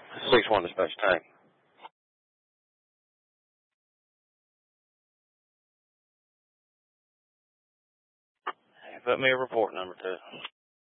6-1 dispatch tank. Put me a report number too.